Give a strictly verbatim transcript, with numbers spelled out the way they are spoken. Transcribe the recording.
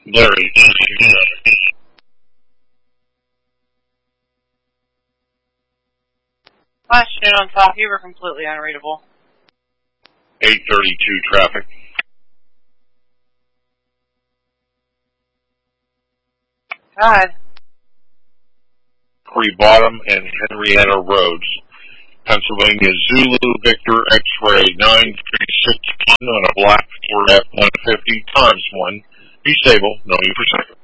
Larry, Last unit on top, you were completely unreadable. eight thirty-two traffic. God. Cree Bottom and Henrietta Roads. Pennsylvania Zulu Victor X-Ray nine three six one on a black Ford F one fifty times one. Be stable, no need for second.